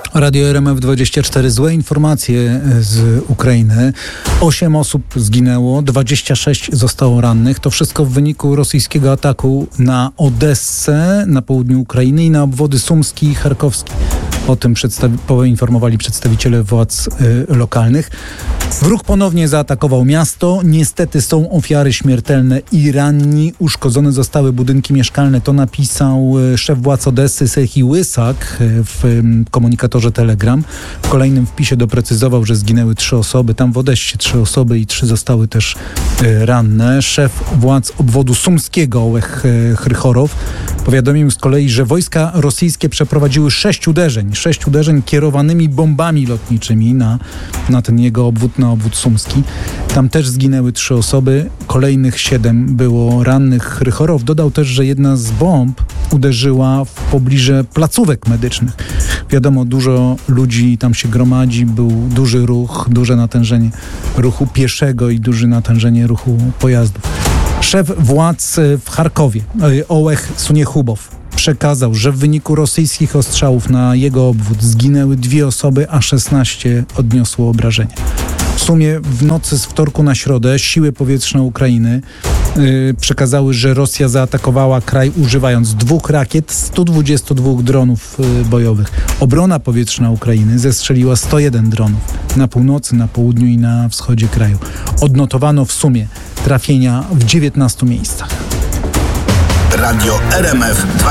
Radio RMF24. Złe informacje z Ukrainy. 8 osób zginęło, 26 zostało rannych. To wszystko w wyniku rosyjskiego ataku na Odessę na południu Ukrainy i na obwody sumski i charkowski. O tym poinformowali przedstawiciele władz lokalnych. Wróg ponownie zaatakował miasto. Niestety są ofiary śmiertelne i ranni. Uszkodzone zostały budynki mieszkalne. To napisał szef władz Odessy Serhii Łysak w komunikatorze Telegram. W kolejnym wpisie doprecyzował, że zginęły 3 osoby. Tam w Odessie 3 osoby i 3 zostały też ranne. Szef władz obwodu sumskiego Ołeh Chrychorow powiadomił z kolei, że wojska rosyjskie przeprowadziły 6 uderzeń kierowanymi bombami lotniczymi na ten jego obwód, na obwód sumski. Tam też zginęły 3 osoby, kolejnych 7 było rannych. Chrychorow dodał też, że jedna z bomb uderzyła w pobliże placówek medycznych. Wiadomo, dużo ludzi tam się gromadzi, był duży ruch, duże natężenie ruchu pieszego i duże natężenie ruchu pojazdów. Szef władz w Charkowie, Ołeh Suniechubow, przekazał, że w wyniku rosyjskich ostrzałów na jego obwód zginęły 2 osoby, a 16 odniosło obrażenia. W sumie w nocy z wtorku na środę siły powietrzne Ukrainy przekazały, że Rosja zaatakowała kraj używając 2 rakiet, 122 dronów bojowych. Obrona powietrzna Ukrainy zestrzeliła 101 dronów na północy, na południu i na wschodzie kraju. Odnotowano w sumie trafienia w 19 miejscach. Radio RMF